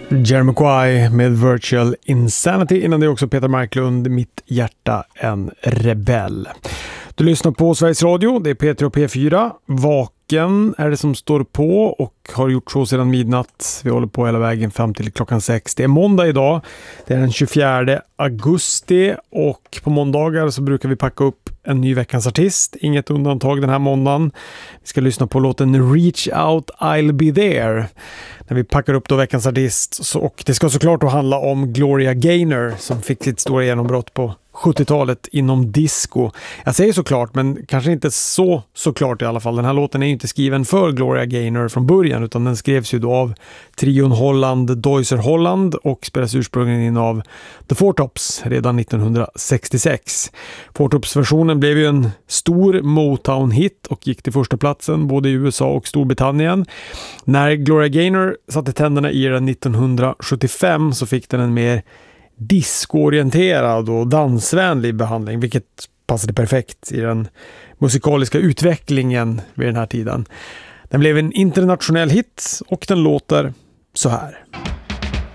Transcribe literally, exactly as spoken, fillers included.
Jamiroquai med Virtual Insanity. Innan det också Peter Marklund, Mitt hjärta en rebell. Du lyssnar på Sveriges Radio, det är P tre och P fyra. Vaken är det som står på och har gjort så sedan midnatt. Vi håller på hela vägen fram till klockan sex. Det är måndag idag, det är den tjugofjärde augusti och på måndagar så brukar vi packa upp en ny veckans artist. Inget undantag den här måndagen. Vi ska lyssna på låten Reach Out I'll Be There när vi packar upp då veckans artist. Så, och det ska såklart då handla om Gloria Gaynor som fick sitt stora genombrott på sjuttiotalet inom disco. Jag säger såklart, men kanske inte så såklart i alla fall. Den här låten är ju inte skriven för Gloria Gaynor från början, utan den skrevs ju då av trion Holland, Deutscher Holland och spelas ursprungligen in av The Four Tops redan nittonhundrasextiosex. Four Tops-versionen blev ju en stor Motown-hit och gick till första platsen både i U S A och Storbritannien. När Gloria Gaynor satte tänderna i den nittonhundrasjuttiofem så fick den en mer discoorienterad och dansvänlig behandling, vilket passade perfekt i den musikaliska utvecklingen vid den här tiden. Den blev en internationell hit och den låter så här.